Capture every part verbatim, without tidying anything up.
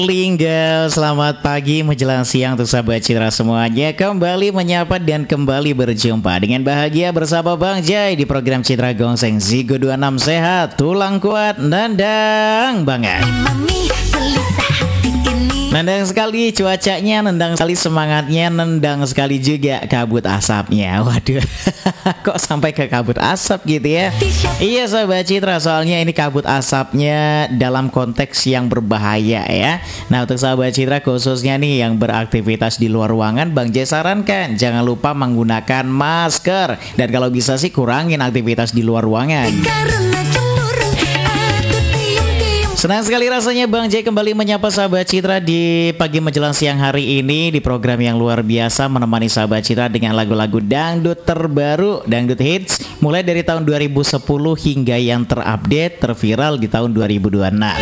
Linggal, selamat pagi menjelang siang untuk sahabat Citra semuanya. Kembali menyapa dan kembali berjumpa dengan bahagia bersama Bang Jai di program Citra Gongseng. Zigo dua puluh enam sehat, tulang kuat, nendang banget. Nendang sekali cuacanya, nendang sekali semangatnya, nendang sekali juga kabut asapnya. Waduh, kok sampai ke kabut asap gitu ya? Iya sahabat Citra, soalnya ini kabut asapnya dalam konteks yang berbahaya ya. Nah untuk sahabat Citra khususnya nih yang beraktivitas di luar ruangan, Bang Jai sarankan jangan lupa menggunakan masker. Dan kalau bisa sih kurangin aktivitas di luar ruangan. Senang sekali rasanya Bang Jai kembali menyapa sahabat Citra di pagi menjelang siang hari ini di program yang luar biasa, menemani sahabat Citra dengan lagu-lagu dangdut terbaru, dangdut hits mulai dari tahun dua ribu sepuluh hingga yang terupdate, terviral di tahun dua ribu dua puluh enam.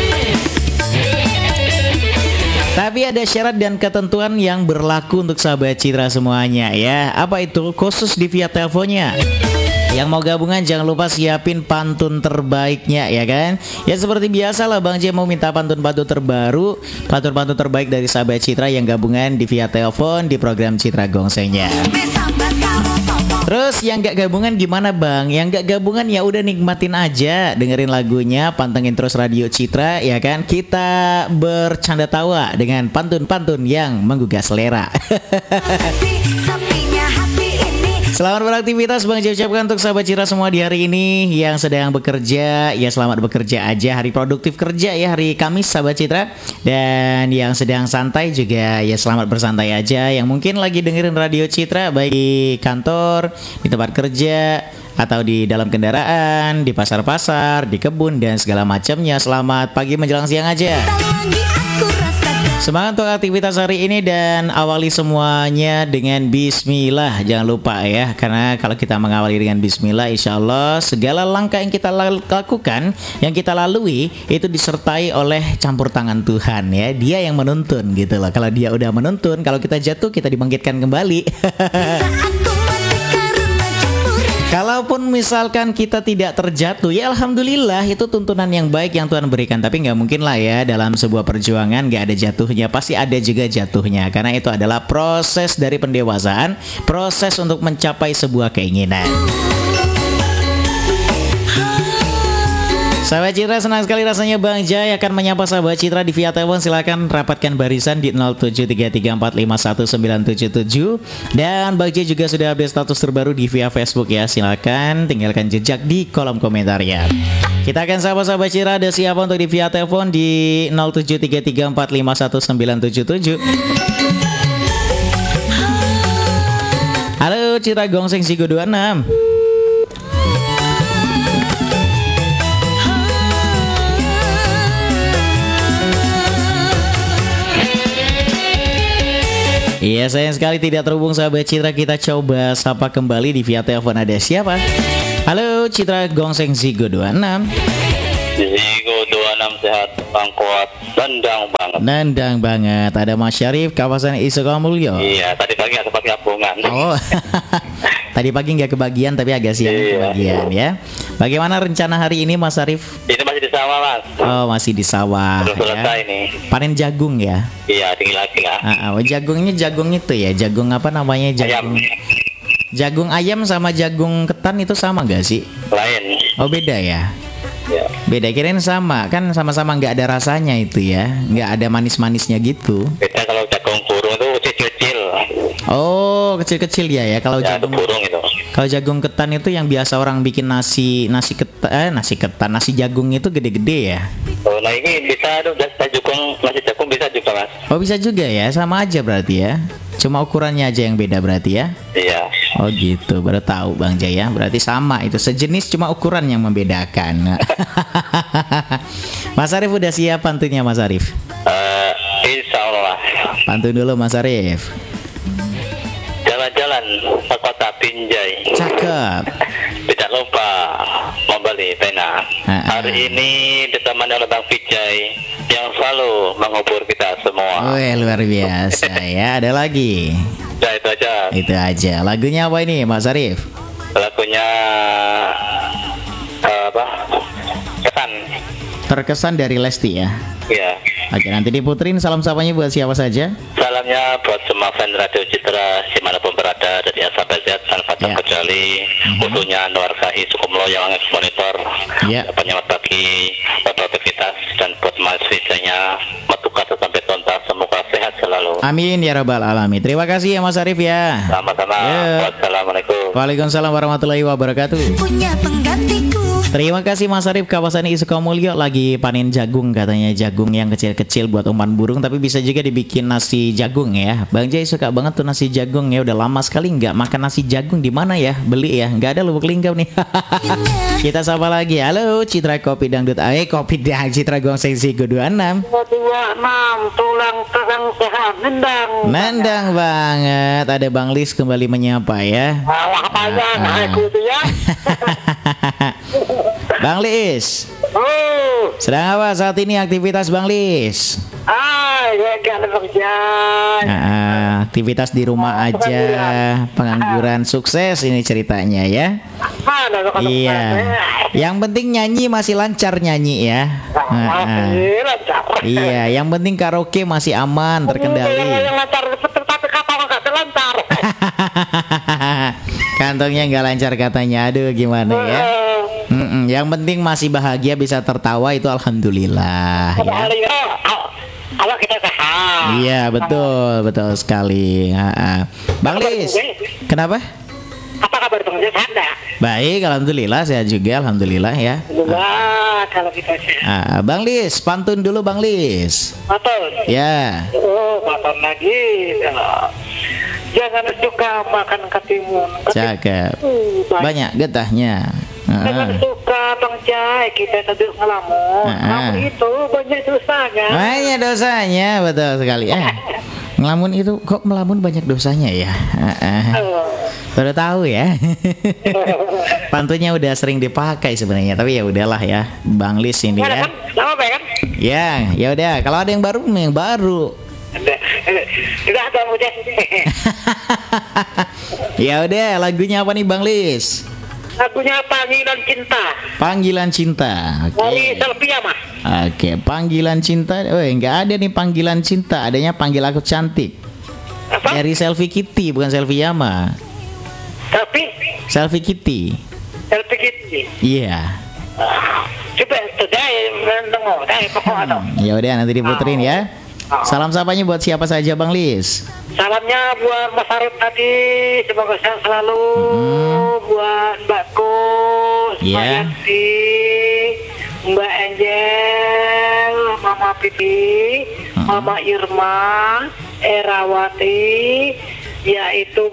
Tapi ada syarat dan ketentuan yang berlaku untuk sahabat Citra semuanya ya. Apa itu? Khusus di via teleponnya. Yang mau gabungan jangan lupa siapin pantun terbaiknya ya kan. Ya seperti biasa lah Bang Jai mau minta pantun-pantun terbaru, pantun-pantun terbaik dari sahabat Citra yang gabungan di via telepon di program Citra Gongsengnya. Terus yang gak gabungan gimana Bang? Yang gak gabungan ya udah nikmatin aja, dengerin lagunya, pantengin terus radio Citra ya kan. Kita bercanda tawa dengan pantun-pantun yang menggugah selera. Selamat beraktivitas Bang Jai ucapkan untuk sahabat Citra semua di hari ini yang sedang bekerja. Ya selamat bekerja aja, hari produktif kerja ya, hari Kamis sahabat Citra. Dan yang sedang santai juga ya selamat bersantai aja. Yang mungkin lagi dengerin radio Citra baik di kantor, di tempat kerja, atau di dalam kendaraan, di pasar-pasar, di kebun dan segala macamnya. Selamat pagi menjelang siang aja. Semangat untuk aktivitas hari ini dan awali semuanya dengan bismillah. Jangan lupa ya, karena kalau kita mengawali dengan bismillah, insya Allah segala langkah yang kita lakukan, yang kita lalui itu disertai oleh campur tangan Tuhan ya. Dia yang menuntun gitu loh. Kalau dia udah menuntun, kalau kita jatuh kita dibangkitkan kembali. Kalaupun misalkan kita tidak terjatuh, ya alhamdulillah itu tuntunan yang baik yang Tuhan berikan. Tapi nggak mungkin lah ya dalam sebuah perjuangan nggak ada jatuhnya, pasti ada juga jatuhnya. Karena itu adalah proses dari pendewasaan, proses untuk mencapai sebuah keinginan. Sahabat Citra, senang sekali rasanya Bang Jai akan menyapa sahabat Citra di via telepon. Silakan rapatkan barisan di nol tujuh tiga tiga empat lima satu sembilan tujuh tujuh. Dan Bang Jai juga sudah update status terbaru di via Facebook ya. Silakan tinggalkan jejak di kolom komentar ya. Kita akan sapa-sahabat Citra, ada siapa untuk di via telepon di nol tujuh tiga tiga empat lima satu sembilan tujuh tujuh. Halo Citra Gongseng Zigo dua puluh enam. Iya sayang sekali tidak terhubung sahabat Citra. Kita coba sapa kembali di via telepon. Ada siapa? Halo Citra Gongseng Zigo dua puluh enam. Zigo dua puluh enam sehat, bang kuat, nendang banget. Nendang banget. Ada Mas Syarif kawasan Isokamulyo. Iya tadi pagi ada pakai gabungan. Oh tadi pagi nggak kebagian tapi agak siang iya. kebagian ya. Bagaimana rencana hari ini Mas Syarif? Ini masih di sawah Mas. Oh masih di sawah. Belum selesai ya. nih. Panen jagung ya? Iya tinggi lagi lah. Ah, oh, jagungnya jagung itu ya, jagung apa namanya jagung? Ayam. Jagung ayam sama jagung ketan itu sama gak sih? Lain. Oh beda ya? Ya. Beda, kirain sama, kan sama-sama nggak ada rasanya itu ya, nggak ada manis-manisnya gitu. Beda kalau jagung burung itu kecil-kecil. Oh kecil-kecil ya ya. Kalau ya, jagung burung itu. Kalau jagung ketan itu yang biasa orang bikin nasi nasi ketan, eh, nasi ketan, nasi jagung itu gede-gede ya. Oh nah ini bisa tuh nasi jagung, nasi jagung bisa juga Mas. Oh bisa juga ya, sama aja berarti ya. Cuma ukurannya aja yang beda berarti ya. Iya. Oh gitu, baru tahu Bang Jaya. Berarti sama itu, sejenis cuma ukuran yang membedakan. Mas Arif udah siap pantunnya Mas Arif? Uh, insya Allah. Pantun dulu Mas Arif. Jalan-jalan ke kota Binjai. Cakep. Tidak lupa membeli pena. Ha-ha. Hari ini ditemani oleh Bang Vijay yang selalu menghibur kita semua. Wih luar biasa ya. Ada lagi? Ya itu aja. Itu aja. Lagunya apa ini Mas Arif? Lagunya uh, apa? Kesan. Terkesan dari Lesti ya. Iya. Oke, nanti diputerin salam sapanya buat siapa saja? Salamnya buat semua fan Radio Citra dimanapun berada dari A sampai Z tanpa Ya. terkecuali, khususnya Nuarsahi Sukumlo yang monitor, Ya. penyemat bagi produktivitas dan buat mahasiswanya Matuka sampai tuntas, semoga sehat selalu. Amin ya rabbal alamin. Terima kasih ya Mas Arif ya. Sama-sama. Ya. Wassalamualaikum. Waalaikumsalam warahmatullahi wabarakatuh. Punya penggantiku. Terima kasih Mas Arif, kawasan Isukamulyo lagi panen jagung, katanya jagung yang kecil-kecil buat umpan burung, tapi bisa juga dibikin nasi jagung ya. Bang Jai suka banget tuh nasi jagung ya, udah lama sekali nggak makan nasi jagung. Di mana ya? Beli ya? Nggak ada Lubuk Linggau nih. Kita sapa lagi. Halo Citra Kopi Dangdut, eh Kopi Dang Citra Gongseng Sigo dua puluh enam. dua enam tulang terang sehat nendang. Nendang banget. Ada Bang Lis kembali menyapa ya. Malah panjang Ah, ah. aku tuh ya. Bang Lis, Oh, sedang apa saat ini aktivitas Bang Lis? ah, ya gak ada kerjaan. Nah, aktivitas di rumah aja, pengangguran sukses ini ceritanya ya. Mana lo Iya. Yang penting nyanyi masih lancar nyanyi ya. Nah, ah. Iya, yang penting karaoke masih aman, terkendali. Yang lancar tapi kapal nggak terlantar. Kantongnya nggak lancar katanya. Aduh, gimana ya? Mm-mm, yang penting masih bahagia, bisa tertawa, itu alhamdulillah ya. Kalau kita sehat. Iya, betul, betul sekali. Ah, ah. Bang Lis, kenapa? Apa kabar Bang Jai? Sehat nggak? Baik, alhamdulillah, sehat juga, alhamdulillah ya. Alhamdulillah kalau kita sehat. Ah, Bang Lis, pantun dulu Bang Lis. Betul. Ya, Oh, makan lagi. Jangan suka makan ketimun. cakep. Uh, baik. Banyak getahnya. Jangan Ah. suka Bang Jai, kita duduk ngelamun. Ah, ah. Ngelamun itu banyak dosanya. Banyak dosanya, betul sekali. Eh, ngelamun itu kok melamun banyak dosanya ya? Ah, ah. Oh. Baru tahu ya. Pantunnya udah sering dipakai sebenarnya, tapi ya udahlah ya, Bang Lis ini Mana ya. kan? Lama apa ya kan? Ya, ya udah. Kalau ada yang baru, yang baru. Ada. Tidak ada Bang Jai. Ya udah, lagunya apa nih Bang Lis? Lagunya Panggilan Cinta. Panggilan Cinta. Oke. Dari Selvia Mas. Oke, panggilan cinta. Oh, nggak ada nih panggilan cinta. Adanya panggil aku cantik. Apa? Dari Selfie Kitty, bukan Selfie Yama. Tapi Selfie Kitty. Selfie Kitty. Iya. Coba sudah ya, dengar. Dah pokoknya. Ya udah, nanti diputerin ya. Salam sapanya buat siapa saja Bang Lis? Salamnya buat Mas Arif tadi, semoga sehat selalu. Buat Mbak Kus, Mbak Iya. Yanti, Mbak Angel, Mama Pipi, Mama Irma, Erawati, yaitu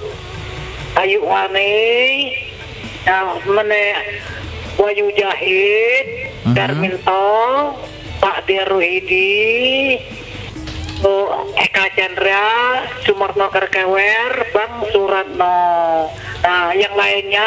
Ayu Wani, yang mene Wayu Jahid, Mhm. Darminto, Pak Deruhidi, Oh, Eka Chandra, Sumarno Kerkewer, Bang Suratno. Nah, yang lainnya,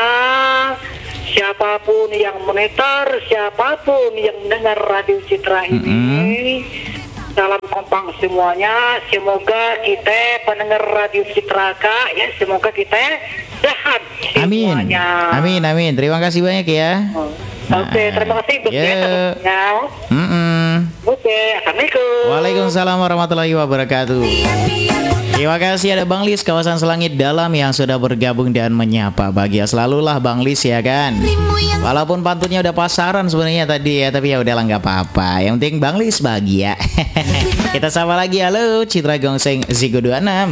siapapun yang monitor, siapapun yang dengar Radio Citra ini, salam kompak semuanya. Semoga kita pendengar Radio Citra Kak, ya semoga kita sehat Amin. semuanya. Amin, amin. Terima kasih banyak ya. Oke, terima kasih Bos Ya. ya. Mm-mm. Oke, Assalamualaikum. Waalaikumsalam warahmatullahi wabarakatuh. Terima kasih ada Bang Lis kawasan Selangit Dalam yang sudah bergabung dan menyapa. Bahagia selalulah Bang Lis ya kan. Walaupun pantunnya udah pasaran sebenarnya tadi ya, tapi ya udahlah nggak apa-apa. Yang penting Bang Lis bahagia. Kita sapa lagi. Halo Citra Gongseng Zigo dua puluh enam.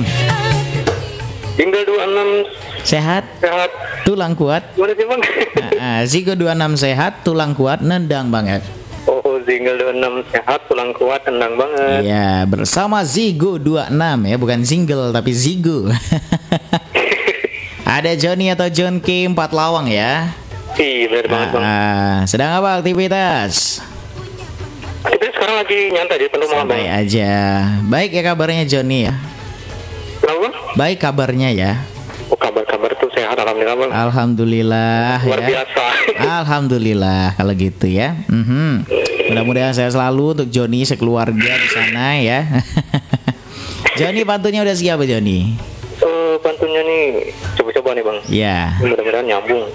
Tinggal dua puluh enam Sehat, sehat. tulang kuat. Mana sih Bang? Nah, Zigo dua puluh enam sehat, tulang kuat, nendang banget. Oh, tinggal dua puluh enam sehat, tulang kuat, tendang banget. Iya, bersama Zigo dua puluh enam ya, bukan single tapi Zigo. Ada Johnny atau John K empat Lawang ya. Iya, benar banget Bang. Ah, sedang apa aktivitas? Kita sekarang lagi nyantai di penuh malam Bang. Santai aja. Baik ya kabarnya Johnny ya. Kenapa? Baik kabarnya ya. Oh, kabar-kabar tuh sehat, alhamdulillah Bang. Alhamdulillah Luar ya. biasa. Alhamdulillah kalau gitu ya. Mhm. Mudah-mudahan saya selalu untuk Johnny sekeluarga di sana ya. Johnny pantunnya udah siap ya Johnny? Eh, pantunnya nih, coba-coba nih Bang. Ya, Mudah-mudahan nyambung.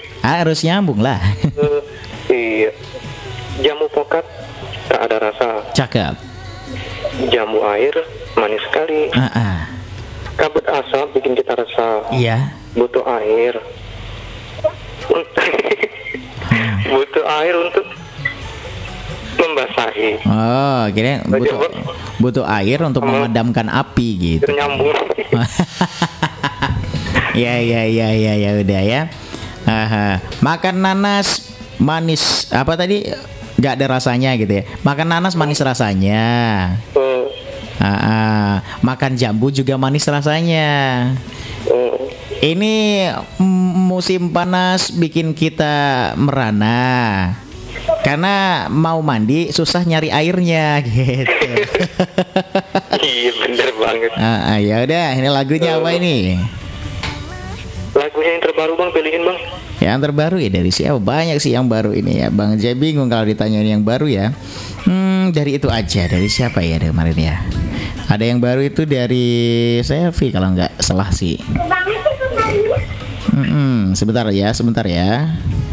harus nyambung lah. Eh, iya. Jamu pokat tak ada rasa. Cakep. Jambu air manis sekali. Ah, ah. Kabut asap bikin kita rasa Iya. butuh air. Butuh air untuk membasahi. Oh, kira butuh butuh air untuk memadamkan api gitu. Nyambung. Ya ya ya ya ya udah ya. Aha. Makan nanas manis apa tadi? Gak ada rasanya gitu ya. Makan nanas manis rasanya. Oh, Ah, ah. Makan jambu juga manis rasanya. oh. Ini mm, musim panas bikin kita merana. Karena mau mandi susah nyari airnya gitu. Iya bener banget. Ah, ah, ya udah, ini lagunya apa ini? Lagunya yang terbaru bang, pilihin bang. Yang terbaru ya dari siapa? Banyak sih yang baru ini ya. Bang Jay bingung kalau ditanyain yang baru ya. Hmm, dari itu aja. Dari siapa ya dari kemarin ya? Ada yang baru itu dari Selfie kalau nggak salah sih. Hmm, sebentar ya, sebentar ya.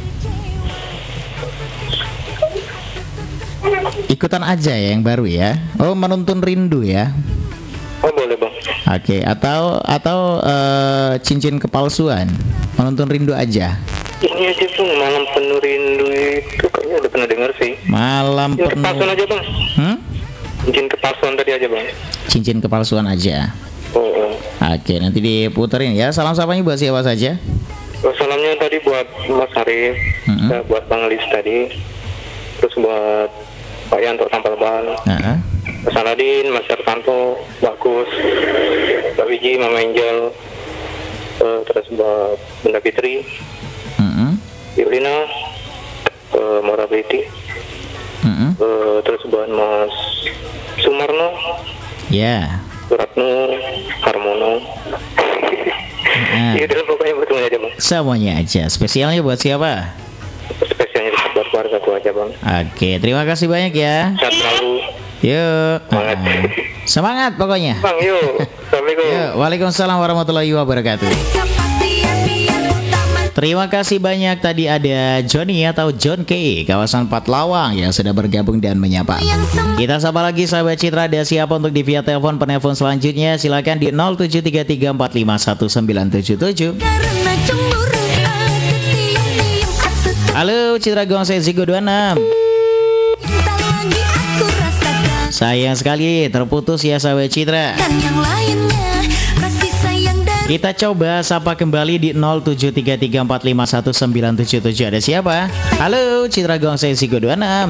Ikutan aja ya yang baru ya. Oh, menuntun rindu ya. Oh boleh bang. Oke, atau atau eh, cincin kepalsuan. Menuntun rindu aja. Ini aja bang, malam penuh rindu itu kayaknya udah pernah dengar sih. Malam Cincin kepalsuan penuh. aja bang. Hmm? Cincin kepalsuan tadi aja bang. Cincin kepalsuan aja. Oh, oh. Oke, nanti diputerin ya. Salam sapanya buat siapa saja? Oh, salamnya tadi buat Mas Arif, Mm-mm. ya, buat Bang Lis tadi, terus buat Pak Yanto Tampal Ban, Nah, Mas Aladin, Mas Yartanto, Bagus, Mbak Wiji, Mama Angel, eh, terus buat Bunda Fitri, mm-mm, Yulina, eh, Mora Betty, mm-mm. eh, terus buat Mas Sumarno, Ya. Suratno, Harmono. Nah, Iya udah pokoknya buat semuanya aja bang. semuanya aja. Spesialnya buat siapa? Spesialnya buat keluarga gua aja bang. Oke, terima kasih banyak ya. Sehat selalu. Yuk. Semangat. Ah, semangat pokoknya. Bang yuk. Assalamualaikum. Yuk, waalaikumsalam warahmatullahi wabarakatuh. Kepastian biar utama. Terima kasih banyak. Tadi ada Johnny atau John K, kawasan Patlawang yang sudah bergabung dan menyapa. Kita sapa lagi sahabat Citra. Ada siapa untuk di via telepon penelpon selanjutnya? Silakan di nol tujuh tiga tiga empat lima satu sembilan tujuh tujuh. Karena cemburu aku tium-tium aku Halo Citra Gongse Zigo dua puluh enam. cinta lagi aku rasakan. Sayang sekali terputus ya sahabat Citra. Dan yang lainnya kasih sayang dari Kita coba sapa kembali di nol tujuh tiga tiga empat lima satu sembilan tujuh tujuh. Ada siapa? Halo Citra Gongse Zigo dua puluh enam.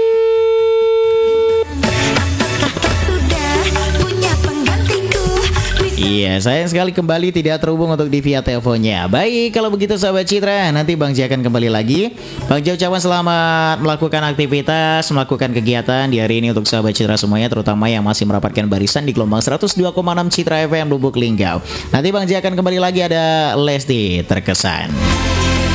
sudah punya penggantiku. Bisa Iya, sayang sekali kembali tidak terhubung untuk di via teleponnya. Baik, kalau begitu sahabat Citra, nanti Bang J akan kembali lagi. Bang J ucapkan selamat melakukan aktivitas, melakukan kegiatan di hari ini untuk sahabat Citra semuanya, terutama yang masih merapatkan barisan di gelombang seratus dua koma enam Citra F M Lubuk Linggau. Nanti Bang J akan kembali lagi, ada Lesti Terkesan.